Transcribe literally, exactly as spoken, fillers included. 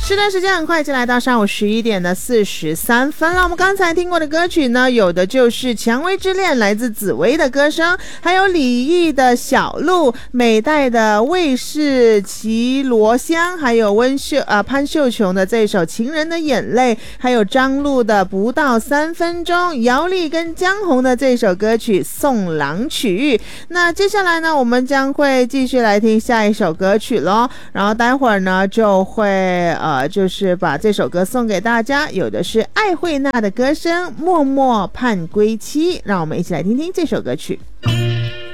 是的，时间很快就来到上午十一点的四十三分了。我们刚才听过的歌曲呢，有的就是《蔷薇之恋》来自紫薇的歌声，还有李毅的《小鹿》，美代的卫士绮罗香，还有温秀呃潘秀琼的这首《情人的眼泪》，还有张璐的《不到三分钟》，姚丽跟江红的这首歌曲《送郎曲》。那接下来呢，我们将会继续来听下一首歌曲咯，然后待会儿呢就会呃就是把这首歌送给大家，有的是艾慧娜的歌声《默默盼归期》，让我们一起来听听这首歌曲。